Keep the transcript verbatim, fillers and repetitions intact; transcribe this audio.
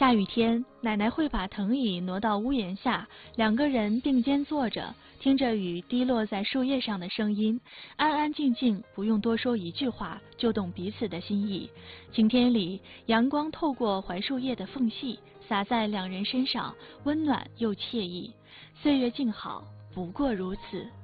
下雨天，奶奶会把藤椅挪到屋檐下，两个人并肩坐着，听着雨滴落在树叶上的声音，安安静静，不用多说一句话，就懂彼此的心意。晴天里，阳光透过槐树叶的缝隙，洒在两人身上，温暖又惬意。岁月静好，不过如此。